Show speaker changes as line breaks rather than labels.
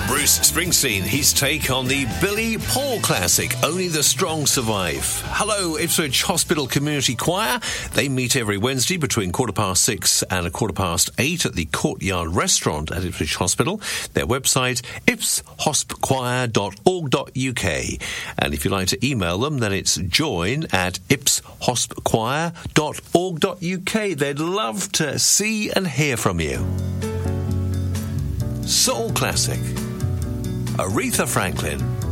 Bruce Springsteen, his take on the Billy Paul classic, Only the Strong Survive. Hello, Ipswich Hospital Community Choir. They meet every Wednesday between 6:15 and 8:15 at the Courtyard Restaurant at Ipswich Hospital. Their website, ipshospchoir.org.uk. And if you'd like to email them, then it's join@ipshospchoir.org.uk. They'd love to see and hear from you. Soul Classic, Aretha Franklin.